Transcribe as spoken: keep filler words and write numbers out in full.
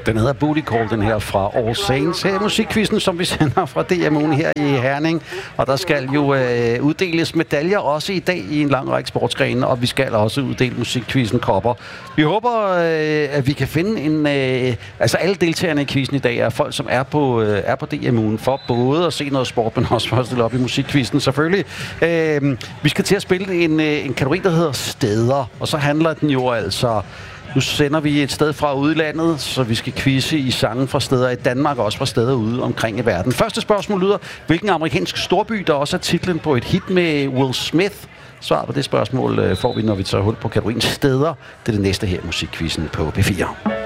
Den hedder Booty Call, den her fra All Saints. Her er musikquizzen, som vi sender fra D M U'en her i Herning. Og der skal jo øh, uddeles medaljer også i dag i en lang række sportsgrene, og vi skal også uddele musikquizzen kopper. Vi håber, øh, at vi kan finde en... Øh, altså alle deltagerne i quizzen i dag er folk, som er på, øh, er på D M U'en for både at se noget sport, men også for at stille op i musikquizzen selvfølgelig. Øh, vi skal til at spille en, øh, en kategori, der hedder steder, og så handler den jo altså... Nu sender vi et sted fra udlandet, så vi skal quizze i sange fra steder i Danmark, og også fra steder ude omkring i verden. Første spørgsmål lyder, hvilken amerikansk storby, der også er titlen på et hit med Will Smith? Svar på det spørgsmål får vi, når vi tager hul på kategorien steder. Det er det næste her i musikquizzen på P fire.